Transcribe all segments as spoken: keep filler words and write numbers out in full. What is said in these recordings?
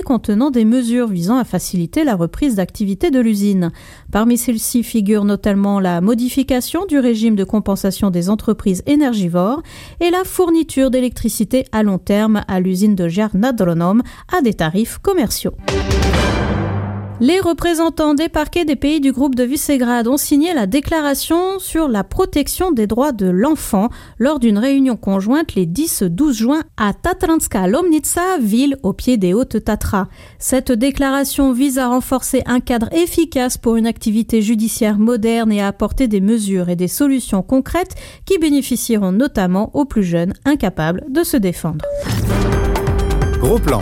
contenant des mesures visant à faciliter la reprise d'activité de l'usine. Parmi celles-ci figurent notamment la modification du régime de compensation des entreprises énergivores et la fourniture d'électricité à long terme à l'usine de Žarnadronom à des tarifs commerciaux. Les représentants des parquets des pays du groupe de Visegrad ont signé la déclaration sur la protection des droits de l'enfant lors d'une réunion conjointe les dix et douze juin à Tatranska Lomnica, ville au pied des Hautes Tatras. Cette déclaration vise à renforcer un cadre efficace pour une activité judiciaire moderne et à apporter des mesures et des solutions concrètes qui bénéficieront notamment aux plus jeunes incapables de se défendre. Gros plan.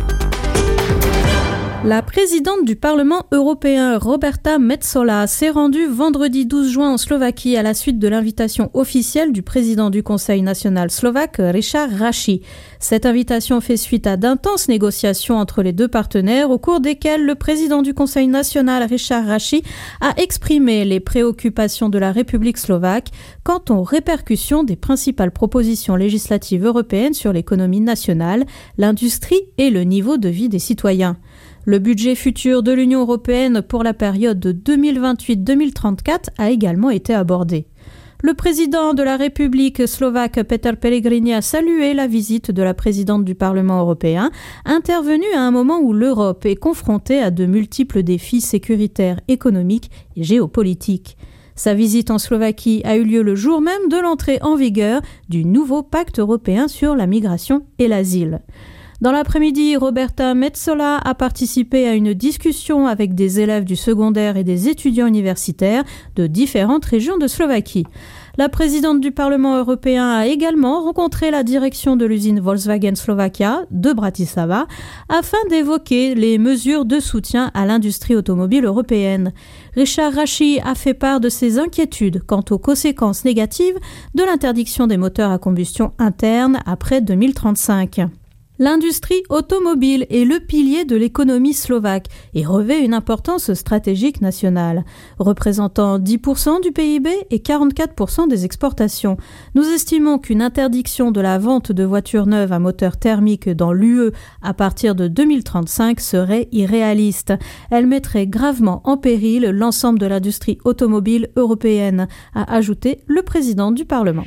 La présidente du Parlement européen, Roberta Metsola, s'est rendue vendredi douze juin en Slovaquie à la suite de l'invitation officielle du président du Conseil national slovaque, Richard Raši. Cette invitation fait suite à d'intenses négociations entre les deux partenaires au cours desquelles le président du Conseil national, Richard Raši, a exprimé les préoccupations de la République slovaque quant aux répercussions des principales propositions législatives européennes sur l'économie nationale, l'industrie et le niveau de vie des citoyens. Le budget futur de l'Union européenne pour la période de deux mille vingt-huit à deux mille trente-quatre a également été abordé. Le président de la République slovaque, Peter Pellegrini, a salué la visite de la présidente du Parlement européen, intervenue à un moment où l'Europe est confrontée à de multiples défis sécuritaires, économiques et géopolitiques. Sa visite en Slovaquie a eu lieu le jour même de l'entrée en vigueur du nouveau pacte européen sur la migration et l'asile. Dans l'après-midi, Roberta Metsola a participé à une discussion avec des élèves du secondaire et des étudiants universitaires de différentes régions de Slovaquie. La présidente du Parlement européen a également rencontré la direction de l'usine Volkswagen Slovakia de Bratislava afin d'évoquer les mesures de soutien à l'industrie automobile européenne. Richard Raši a fait part de ses inquiétudes quant aux conséquences négatives de l'interdiction des moteurs à combustion interne après deux mille trente-cinq. L'industrie automobile est le pilier de l'économie slovaque et revêt une importance stratégique nationale, représentant dix pour cent du P I B et quarante-quatre pour cent des exportations. Nous estimons qu'une interdiction de la vente de voitures neuves à moteur thermique dans l'U E à partir de deux mille trente-cinq serait irréaliste. Elle mettrait gravement en péril l'ensemble de l'industrie automobile européenne, a ajouté le président du Parlement.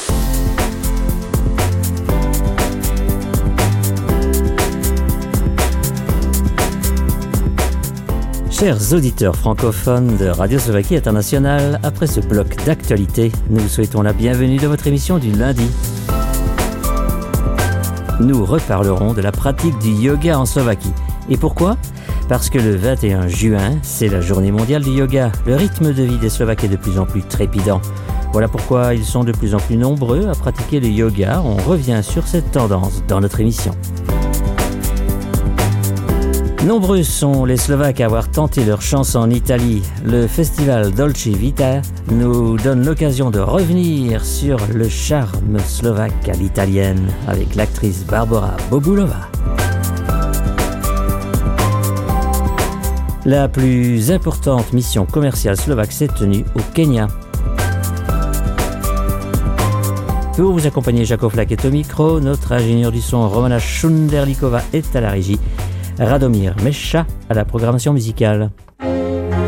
Chers auditeurs francophones de Radio Slovaquie Internationale, après ce bloc d'actualité, nous vous souhaitons la bienvenue dans votre émission du lundi. Nous reparlerons de la pratique du yoga en Slovaquie. Et pourquoi ? Parce que le vingt et un juin, c'est la journée mondiale du yoga. Le rythme de vie des Slovaques est de plus en plus trépidant. Voilà pourquoi ils sont de plus en plus nombreux à pratiquer le yoga. On revient sur cette tendance dans notre émission. Nombreux sont les Slovaques à avoir tenté leur chance en Italie. Le festival Dolce Vita nous donne l'occasion de revenir sur le charme slovaque à l'italienne avec l'actrice Barbara Bobulova. La plus importante mission commerciale slovaque s'est tenue au Kenya. Pour vous accompagner, Jacob Flak est au micro, notre ingénieur du son Romana Shunderlikova est à la régie. Radomir Mesha à la programmation musicale.